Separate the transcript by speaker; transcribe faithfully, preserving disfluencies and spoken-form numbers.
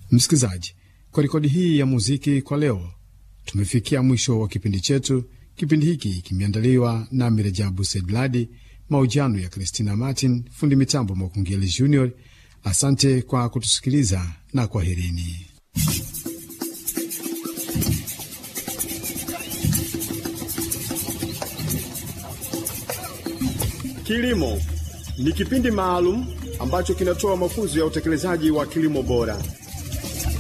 Speaker 1: Msikilizaji, kwa rekodi hii ya muziki kwa leo tumefikia mwisho wa kipindi chetu. Kipindi hiki kimeandaliwa na Mirajabu Sedladi, mahojiano ya Christina Martin, fundi mitambo Mokungeli Junior. Asante kwa kutusikiliza na kwaherini.
Speaker 2: Kilimo ni kipindi maalum ambacho kinatoa mafunzo ya utekelezaji wa kilimo bora.